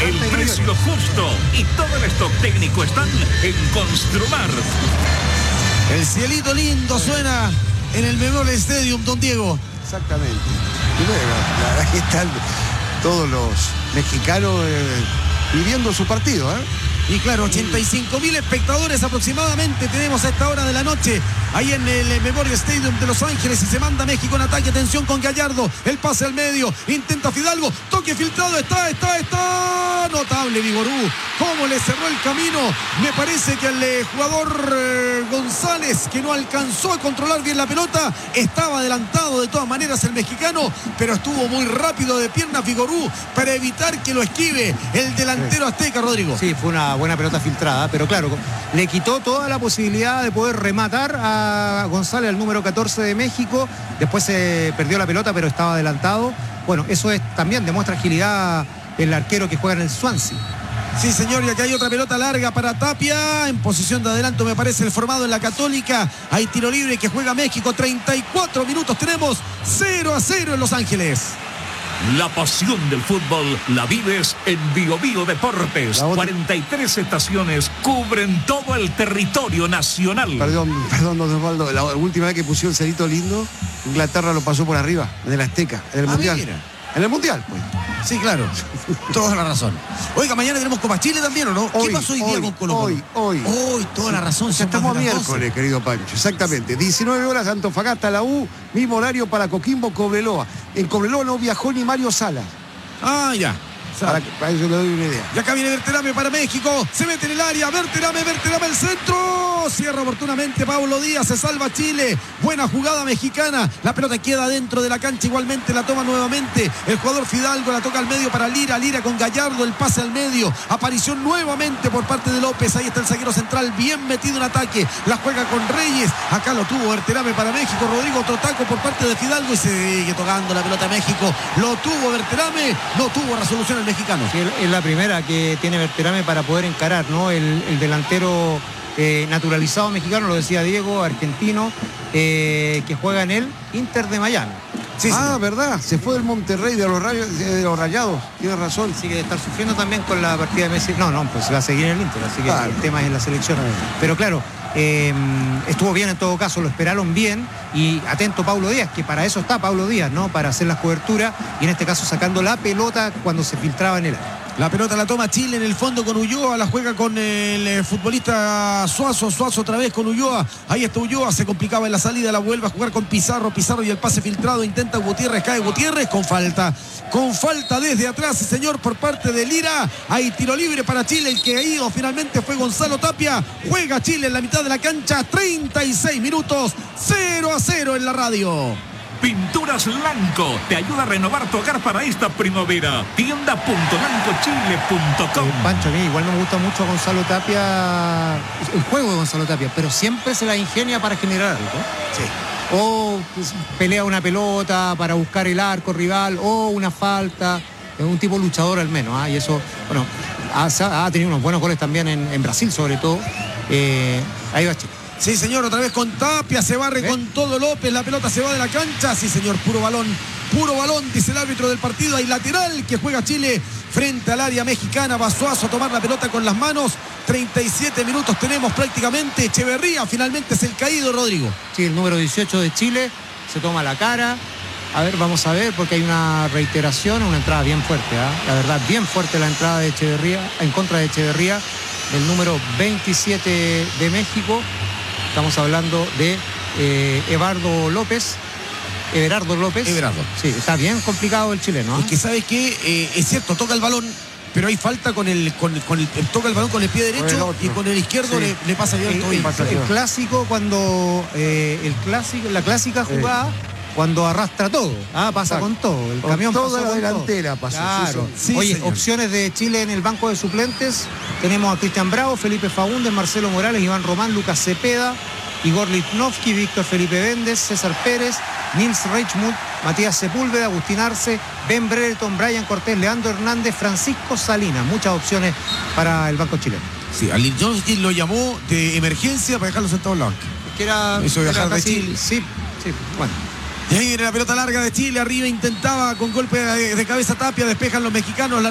El precio justo y todo el stock técnico están en Construmar. El cielito lindo suena en el Memorial Stadium, don Diego. Exactamente. Y bueno, la verdad que están todos los mexicanos viviendo su partido, ¿eh? Y claro, 85.000 espectadores aproximadamente tenemos a esta hora de la noche ahí en el Memorial Stadium de Los Ángeles, y se manda México en ataque. Atención con Gallardo, el pase al medio, intenta Fidalgo, toque filtrado, está notable Vigorú, cómo le cerró el camino. Me parece que el jugador González, que no alcanzó a controlar bien la pelota, estaba adelantado de todas maneras el mexicano, pero estuvo muy rápido de piernas Vigorú para evitar que lo esquive el delantero azteca, Rodrigo. Sí, fue una buena pelota filtrada, pero claro, le quitó toda la posibilidad de poder rematar a González, al número 14 de México. Después se perdió la pelota, pero estaba adelantado. Bueno, eso también demuestra agilidad el arquero que juega en el Swansea. Sí, señor, y acá hay otra pelota larga para Tapia, en posición de adelanto me parece el formado en la Católica. Hay tiro libre que juega México, 34 minutos tenemos, 0-0 en Los Ángeles. La pasión del fútbol la vives en Bio Bio Deportes. 43 estaciones cubren todo el territorio nacional. Perdón, don Osvaldo. La última vez que pusieron Cerito Lindo, Inglaterra lo pasó por arriba, en el Azteca, en el Mundial. Mira. En el Mundial, pues. Sí, claro. Toda la razón. Oiga, mañana tenemos Copa Chile también, ¿o no? ¿Qué pasó hoy día con Colo-Colo? Hoy, toda la razón. Ya estamos a miércoles, querido Pancho. Exactamente. 19 horas, Antofagasta, la U. Mismo horario para Coquimbo, Cobreloa. En Cobreloa no viajó ni Mario Salas. Ah, ya. Para eso le doy una idea. Y acá viene Berterame para México. Se mete en el área. Berterame el centro. Cierra oportunamente Pablo Díaz. Se salva Chile. Buena jugada mexicana. La pelota queda dentro de la cancha. Igualmente la toma nuevamente el jugador Fidalgo. La toca al medio para Lira. Lira con Gallardo. El pase al medio. Aparición nuevamente por parte de López. Ahí está el zaguero central. Bien metido en ataque. La juega con Reyes. Acá lo tuvo Berterame para México. Rodrigo, otro taco por parte de Fidalgo. Y sigue tocando la pelota a México. Lo tuvo Berterame. No tuvo resolución el mexicano. Sí, es la primera que tiene Berterame para poder encarar, ¿no? El delantero naturalizado mexicano, lo decía Diego, argentino, que juega en el Inter de Miami. Sí, verdad, se fue del Monterrey, de los Rayados, tiene razón. Así que debe estar sufriendo también con la partida de Messi. No, pues se va a seguir en el Inter, así que el tema es en la selección. Pero claro, estuvo bien en todo caso, lo esperaron bien, y atento Paulo Díaz, que para eso está Paulo Díaz, ¿no? Para hacer las coberturas, y en este caso sacando la pelota cuando se filtraba en el área. La pelota la toma Chile en el fondo con Ulloa, la juega con el futbolista Suazo otra vez con Ulloa. Ahí está Ulloa, se complicaba en la salida, la vuelve a jugar con Pizarro y el pase filtrado, intenta Gutiérrez, cae Gutiérrez con falta desde atrás, señor, por parte de Lira. Hay tiro libre para Chile, el que ha ido finalmente fue Gonzalo Tapia. Juega Chile en la mitad de la cancha, 36 minutos, 0-0 en la radio. Pinturas Lanco te ayuda a renovar tu hogar para esta primavera. Tienda.lancochile.com. Pancho, a mí igual me gusta mucho Gonzalo Tapia, el juego de Gonzalo Tapia, pero siempre se la ingenia para generar algo. Sí. O pues, pelea una pelota para buscar el arco rival, o una falta. Es un tipo luchador al menos, y eso, bueno, ha tenido unos buenos goles también en Brasil, sobre todo. Ahí va Chile. Sí, señor, otra vez con Tapia, se barre con todo López, la pelota se va de la cancha. Sí, señor, puro balón, dice el árbitro del partido. Hay lateral que juega Chile frente al área mexicana. Va Suazo a tomar la pelota con las manos. 37 minutos tenemos prácticamente. Echeverría finalmente es el caído, Rodrigo. Sí, el número 18 de Chile se toma la cara. A ver, vamos a ver, porque hay una reiteración, una entrada bien fuerte, la verdad, bien fuerte la entrada de Echeverría, en contra de Echeverría, el número 27 de México. Estamos hablando de Everardo López. Sí, está bien complicado el chileno. Es que sabes que es cierto, toca el balón, pero hay falta toca el balón con el pie derecho y con el izquierdo le pasa bien todo. El clásico cuando la clásica jugada cuando arrastra todo, pasa con todo. El camión toda pasó la con delantera todo. pasó. Claro. Sí, oye, señor. Opciones de Chile en el banco de suplentes. Tenemos a Cristian Bravo, Felipe Faúndez, Marcelo Morales, Iván Román, Lucas Cepeda, Igor Lichnowsky, Víctor Felipe Véndez, César Pérez, Nils Reichmuth, Matías Sepúlveda, Agustín Arce, Ben Brereton, Brian Cortés, Leandro Hernández, Francisco Salinas. Muchas opciones para el banco chileno. Sí, a Lichnowsky lo llamó de emergencia para dejarlo sentado en la banca. Es que era viajar de casi, Chile. Sí, bueno. Y ahí viene la pelota larga de Chile, arriba intentaba con golpe de cabeza Tapia, despejan los mexicanos.